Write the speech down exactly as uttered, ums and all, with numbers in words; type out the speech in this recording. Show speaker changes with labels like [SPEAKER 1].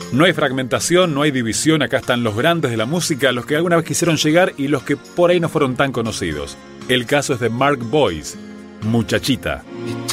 [SPEAKER 1] No hay fragmentación, no hay división, acá están los grandes de la música, los que alguna vez quisieron llegar y los que por ahí no fueron tan conocidos. El caso es de Mark Boyce, Muchachita.